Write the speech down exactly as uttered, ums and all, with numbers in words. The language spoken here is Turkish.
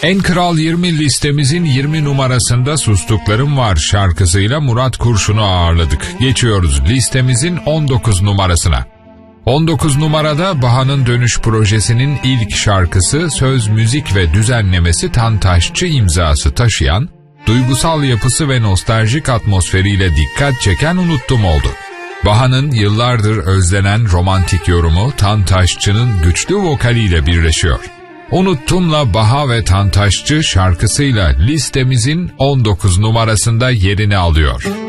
En Kral yirmi listemizin yirmi numarasında Sustuklarım Var şarkısıyla Murat Kurşun'u ağırladık. Geçiyoruz listemizin on dokuz numarasına. on dokuz numarada Baha'nın Dönüş projesinin ilk şarkısı, söz, müzik ve düzenlemesi Tantaşçı imzası taşıyan, duygusal yapısı ve nostaljik atmosferiyle dikkat çeken Unuttum oldu. Baha'nın yıllardır özlenen romantik yorumu Tantaşçı'nın güçlü vokaliyle birleşiyor. Unuttum'la Baha ve Tantaşçı şarkısıyla listemizin on dokuz numarasında yerini alıyor.